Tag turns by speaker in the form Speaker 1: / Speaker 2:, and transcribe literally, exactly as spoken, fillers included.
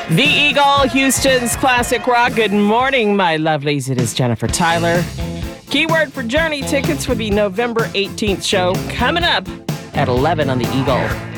Speaker 1: The Eagle, Houston's classic rock. Good morning, my lovelies. It is Jennifer Tyler. Keyword for Journey tickets for the November eighteenth show coming up at eleven on the Eagle.